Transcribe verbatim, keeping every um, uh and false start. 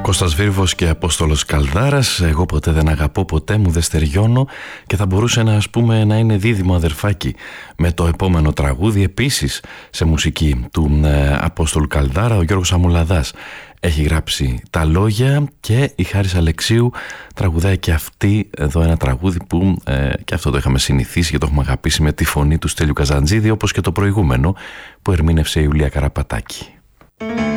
Κώστας Βίρβος και Απόστολος Καλδάρας. Εγώ ποτέ δεν αγαπώ, ποτέ μου δεν στεριώνω. Και θα μπορούσε να, ας πούμε, να είναι δίδυμο αδερφάκι με το επόμενο τραγούδι, επίσης σε μουσική του ε, Απόστολου Καλδάρα. Ο Γιώργος Αμουλαδάς έχει γράψει τα λόγια και η Χάρης Αλεξίου τραγουδάει και αυτή εδώ ένα τραγούδι που ε, και αυτό το είχαμε συνηθίσει και το έχουμε αγαπήσει με τη φωνή του Στέλιου Καζαντζίδη, όπως και το προηγούμενο που ερμήνευσε η Ιουλία Καραπατάκη.